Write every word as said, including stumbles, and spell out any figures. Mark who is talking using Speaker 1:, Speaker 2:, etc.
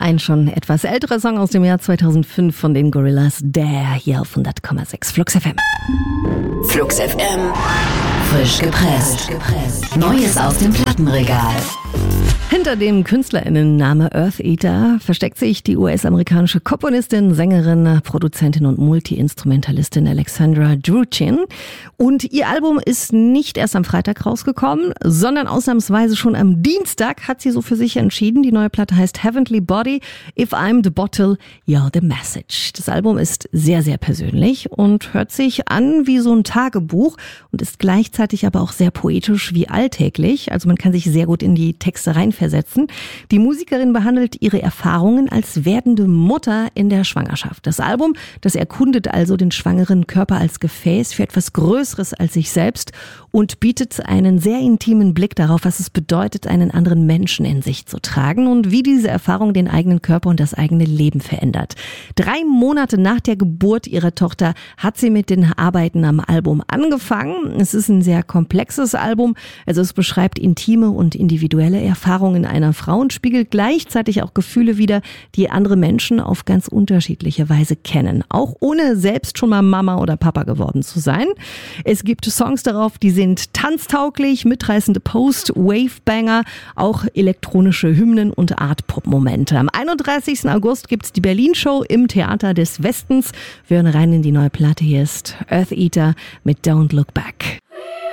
Speaker 1: Ein schon etwas älterer Song aus dem Jahr zweitausendfünf von den Gorillaz, Dare, hier auf hundert Komma sechs Flux F M.
Speaker 2: Flux F M, frisch gepresst. Neues aus dem Plattenregal.
Speaker 1: Hinter dem KünstlerInnenname Eartheater versteckt sich die U S-amerikanische Komponistin, Sängerin, Produzentin und Multi-Instrumentalistin Alexandra Druchin. Und ihr Album ist nicht erst am Freitag rausgekommen, sondern ausnahmsweise schon am Dienstag hat sie so für sich entschieden. Die neue Platte heißt Heavenly Body, If I'm the Bottle, You're the Message. Das Album ist sehr, sehr persönlich und hört sich an wie so ein Tagebuch und ist gleichzeitig aber auch sehr poetisch wie alltäglich. Also man kann sich sehr gut in die Texte reinversetzen. Die Musikerin behandelt ihre Erfahrungen als werdende Mutter in der Schwangerschaft. Das Album, das erkundet also den schwangeren Körper als Gefäß für etwas Größeres als sich selbst und bietet einen sehr intimen Blick darauf, was es bedeutet, einen anderen Menschen in sich zu tragen und wie diese Erfahrung den eigenen Körper und das eigene Leben verändert. Drei Monate nach der Geburt ihrer Tochter hat sie mit den Arbeiten am Album angefangen. Es ist ein sehr komplexes Album, also es beschreibt intime und individuelle Erfahrungen einer Frau und spiegelt gleichzeitig auch Gefühle wider, die andere Menschen auf ganz unterschiedliche Weise kennen. Auch ohne selbst schon mal Mama oder Papa geworden zu sein. Es gibt Songs darauf, die sind tanztauglich, mitreißende Post-Wave-Banger, auch elektronische Hymnen und Art-Pop-Momente. Am einunddreißigsten August gibt's die Berlin-Show im Theater des Westens. Wir hören rein in die neue Platte. Hier ist Eartheater mit Don't Look Back.